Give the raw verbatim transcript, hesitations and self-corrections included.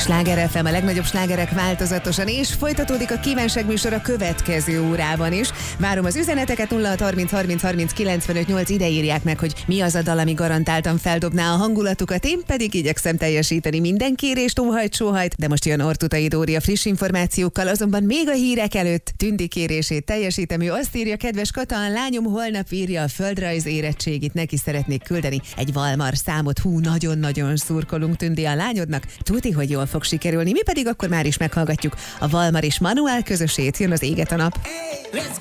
Sláger ef em, a legnagyobb slágerek változatosan, és folytatódik a kívánság műsor a következő órában is. Várom az üzeneteket, nulla hat harminc harminc harminc kilencvenöt nyolc, ide írják meg, hogy mi az a dal, ami garantáltan feldobná a hangulatukat, én pedig igyekszem teljesíteni minden kérést, óhajt, sóhajt, de most jön Ortutai Dóri a friss információkkal, azonban még a hírek előtt Tündi kérését teljesítem. Ő azt írja, kedves Kata, a lányom holnap írja a földrajz érettségit, neki szeretnék küldeni egy Valmar számot. Hú, nagyon-nagyon szurkolunk, Tündi, a lányodnak. Tuti, hogy jól fog sikerülni, mi pedig akkor már is meghallgatjuk a Valmar és Manuel közösét. Jön az Éget a nap.